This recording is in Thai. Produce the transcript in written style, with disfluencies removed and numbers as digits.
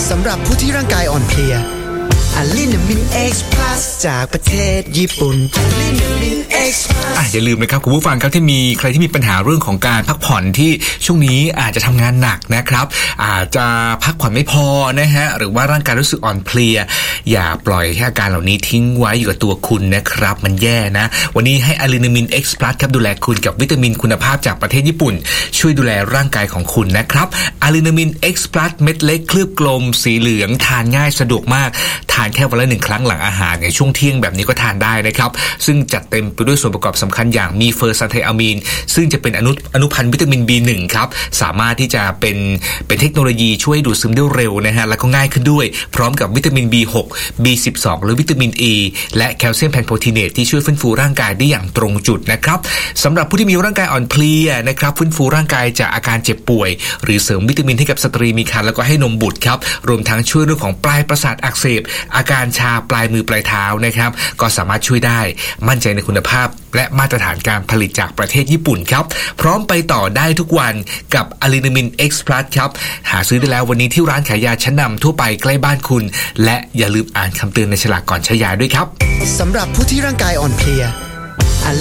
สำหรับผู้ที่ร่างกายอ่อนเพลียอะลินามิน X Plus จากประเทศญี่ปุ่นอะลินามิน X Plus อย่าลืมนะครับคุณผู้ฟังครับที่มีใครที่มีปัญหาเรื่องของการพักผ่อนที่ช่วงนี้อาจจะทำงานหนักนะครับอาจจะพักผ่อนไม่พอนะฮะหรือว่าร่างกายรู้สึกอ่อนเพลียอย่าปล่อยให้อาการเหล่านี้ทิ้งไว้อยู่กับตัวคุณนะครับมันแย่นะวันนี้ให้อะลินามิน X Plus ครับดูแลคุณกับวิตามินคุณภาพจากประเทศญี่ปุ่นช่วยดูแลร่างกายของคุณนะครับอะลินามิน X Plus เม็ดเล็กเคลือบกลมสีเหลืองทานง่ายสะดวกมากทานแค่วันละ1 ครั้งหลังอาหารในช่วงเที่ยงแบบนี้ก็ทานได้นะครับซึ่งจัดเต็มไปด้วยส่วนประกอบสำคัญอย่างมีเฟอร์ซันไทอะมีนซึ่งจะเป็นอนุพันธ์วิตามิน B1 ครับสามารถที่จะเป็นเทคโนโลยีช่วยดูดซึมได้เร็วนะฮะแล้วก็ง่ายขึ้นด้วยพร้อมกับวิตามิน B6 B12 หรือวิตามิน E และแคลเซียมแพนโพทีเนตที่ช่วยฟื้นฟูร่างกายได้อย่างตรงจุดนะครับสำหรับผู้ที่มีร่างกายอ่อนเพลียนะครับฟื้นฟูร่างกายจากอาการเจ็บป่วยหรือเสริมวิตามินให้กับสตรีมีครรภ์แล้วก็ให้นมบุตรครับรวมทั้งช่วยเรื่องของปลายประสาทอักเสบอาการชาปลายมือปลายเท้านะครับก็สามารถช่วยได้มั่นใจในคุณภาพและมาตรฐานการผลิตจากประเทศญี่ปุ่นครับพร้อมไปต่อได้ทุกวันกับอะลินามิน X Plus ครับหาซื้อได้แล้ววันนี้ที่ร้านขายยาชั้นนำทั่วไปใกล้บ้านคุณและอย่าลืมอ่านคำเตือนในฉลากก่อนใช้ยาด้วยครับสำหรับผู้ที่ร่างกายอ่อนเพลีย